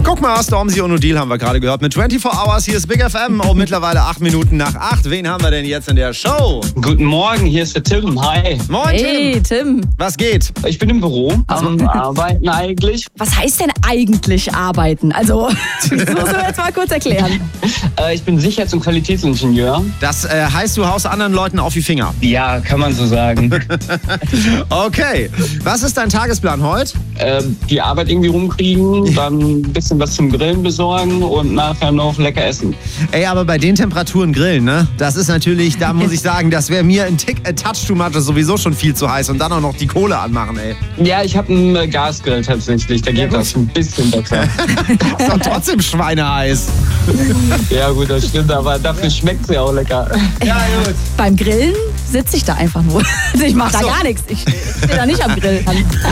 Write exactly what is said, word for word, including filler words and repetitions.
Guck mal, Stormzy und Odile haben wir gerade gehört mit vierundzwanzig Hours. Hier ist Big F M. Oh, mittlerweile acht Minuten nach acht. Wen haben wir denn jetzt in der Show? Guten Morgen, hier ist der Tim. Hi. Moin, Hey, Tim. Tim. Was geht? Ich bin im Büro am Arbeiten eigentlich. Was heißt denn eigentlich arbeiten? Also, das musst du jetzt mal kurz erklären. Äh, ich bin Sicherheits- und Qualitätsingenieur. Das äh, heißt, du haust anderen Leuten auf die Finger. Ja, kann man so sagen. Okay. Was ist dein Tagesplan heute? äh, die Arbeit irgendwie rumkriegen, dann ein bisschen was zum Grillen besorgen und nachher noch lecker essen. Ey, aber bei den Temperaturen grillen, ne? Das ist natürlich, da muss ich sagen, das wäre mir ein Tick, a touch too much, ist sowieso schon viel zu heiß und dann auch noch die Kohle anmachen, ey. Ja, ich habe einen äh, Gasgrill tatsächlich, da geht Ja, das ein bisschen besser. Ist doch trotzdem schweineheiß. Ja gut, das stimmt, aber dafür schmeckt es ja auch lecker. Ja, gut. Beim Grillen sitze ich da einfach nur. Also ich mache Ach so. da gar nichts. Ich stehe da nicht am Grill.